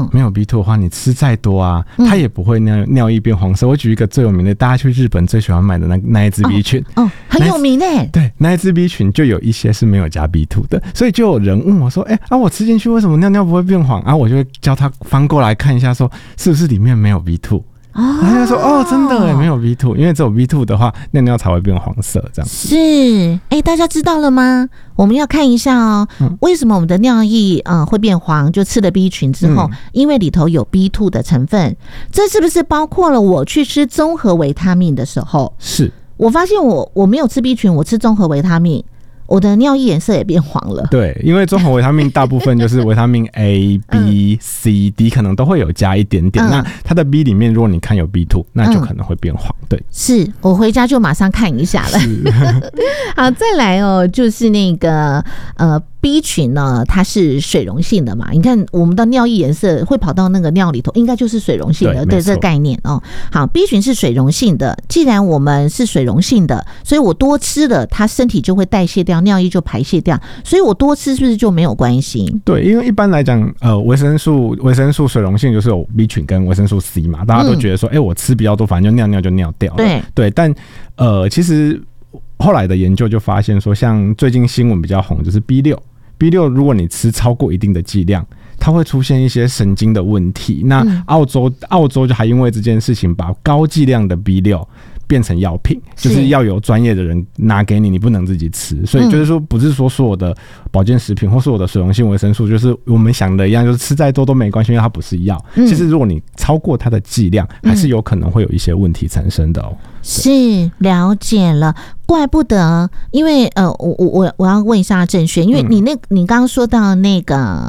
没有 B2 的话，你吃再多啊，它也不会尿液变黄色。我举一个最有名的，大家去日本最喜欢买的那一支 B 群， 很有名欸。 对，那一支 B 群就有一些是没有加 B2 的，所以就有人问我说：“我吃进去为什么尿不会变黄？”我就会叫他翻过来看一下，说是不是里面没有 B2。他就说真的没有 B2， 因为只有 B2 的话，尿才会变黄色这样。 是，大家知道了吗？我们要看一下为什么我们的尿液会变黄？就吃了 B 群之后，因为里头有 B2 的成分，这是不是包括了我去吃综合维他命的时候？ 是， 我发现我没有吃 B 群，我吃综合维他命。我的尿液颜色也变黄了。 对，因为综合维他命大部分就是维他命 A、B、C、D 可能都会有加一点点。那它的 B 里面，如果你看有 B2， 那就可能会变黄。对， 是我回家就马上看一下了。好，再来就是那个B 群呢，它是水溶性的嘛？你看我们的尿液颜色会跑到那个尿里头，应该就是水溶性的，对这个概念好 ，B 群是水溶性的，既然我们是水溶性的，所以我多吃了，它身体就会代谢掉，尿液就排泄掉，所以我多吃是不是就没有关系？ 对，因为一般来讲，维生素水溶性就是有 B 群跟维生素 C 嘛，大家都觉得说，我吃比较多，反正就尿掉了。对，但其实后来的研究就发现说，像最近新闻比较红就是 B6，如果你吃超过一定的剂量，它会出现一些神经的问题。那澳洲就还因为这件事情把高剂量的 B6变成药品，就是要有专业的人拿给你，你不能自己吃。所以就是说，不是说所有的保健食品或所有的水溶性维生素，就是我们想的一样，就是吃再多都没关系，因为它不是药。其实如果你超过它的剂量，还是有可能会有一些问题产生的是，了解了，怪不得，因为我要问一下郑轩，因为你刚刚说到那个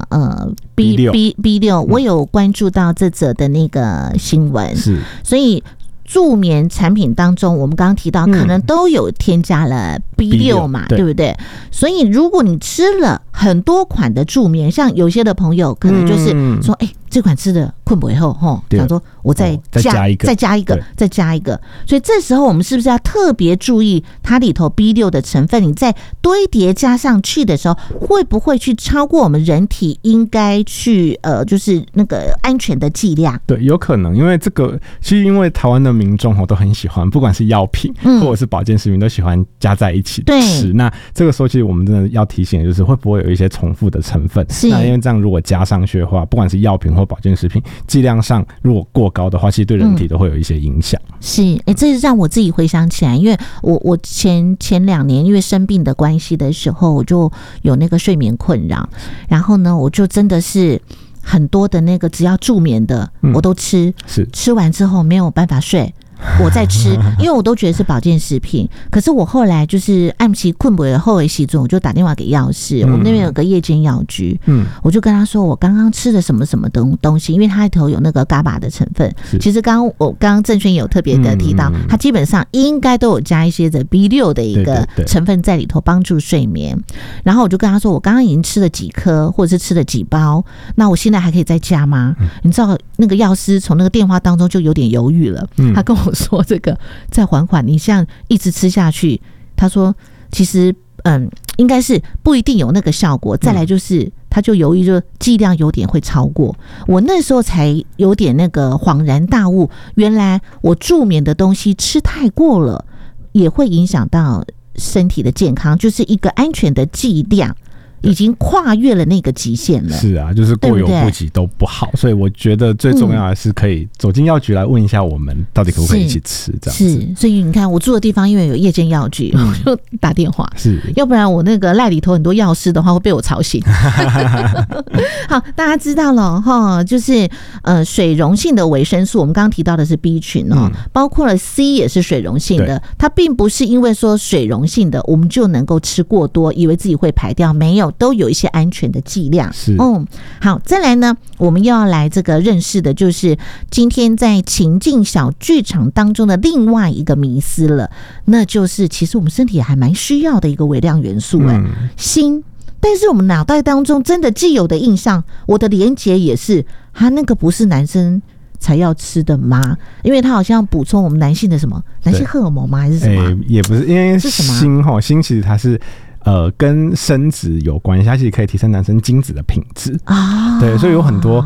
B6，我有关注到这则的那个新闻，是，所以助眠产品当中，我们刚刚提到可能都有添加了 B6 嘛，对不对？所以如果你吃了很多款的助眠，像有些的朋友可能就是说，这款吃的困不以后想说我再加一个，所以这时候我们是不是要特别注意它里头 B6 的成分？你在堆叠加上去的时候，会不会去超过我们人体应该去就是那个安全的剂量？ 对，有可能，因为这个其实因为台湾的民众都很喜欢，不管是药品或者是保健食品，都喜欢加在一起吃。那这个时候其实我们真的要提醒的就是会不会有一些重复的成分？那因为这样如果加上去的话，不管是药品或保健食品，剂量上如果过高的话，其实对人体都会有一些影响。 是，这是让我自己回想起来，因为我前2年因为生病的关系的时候，我就有那个睡眠困扰，然后呢，我就真的是很多的那个只要助眠的我都吃，吃完之后没有办法睡。我在吃，因为我都觉得是保健食品。可是我后来就是按期困不的后尾时阵，我就打电话给药师，我们那边有个夜间药局，我就跟他说我刚刚吃了什么什么东西，因为它里头有那个 GABA 的成分。其实刚刚郑轩有特别的提到，它基本上应该都有加一些的 B6 的一个成分在里头，帮助睡眠。然后我就跟他说，我刚刚已经吃了几颗，或者是吃了几包，那我现在还可以再加吗？你知道那个药师从那个电话当中就有点犹豫了，他跟我说这个再缓缓，你像一直吃下去，他说其实应该是不一定有那个效果。再来就是他就犹豫，就剂量有点会超过。我那时候才有点那个恍然大悟，原来我助眠的东西吃太过了也会影响到身体的健康，就是一个安全的剂量已经跨越了那个极限了。 是啊，就是过犹不及都不好，所以我觉得最重要的是可以走进药局来问一下我们到底可不可以一起吃这样子。 是，所以你看我住的地方因为有夜间药局，我就打电话， 是， 要不然我那个赖里头很多药师的话会被我吵醒。好，大家知道了哈，就是水溶性的维生素，我们刚刚提到的是 B 群包括了 C 也是水溶性的，它并不是因为说水溶性的我们就能够吃过多，以为自己会排掉，没有，都有一些安全的剂量。好，再来呢，我们又要来这个认识的就是今天在情境小剧场当中的另外一个迷思了，那就是其实我们身体还蛮需要的一个微量元素锌。但是我们脑袋当中真的既有的印象，我的连结也是它那个不是男生才要吃的吗？因为它好像补充我们男性的什么男性荷尔蒙吗？还是什么？ 也不是，因为锌其实它是跟生殖有关系，它其实可以提升男生精子的品质对，所以有很多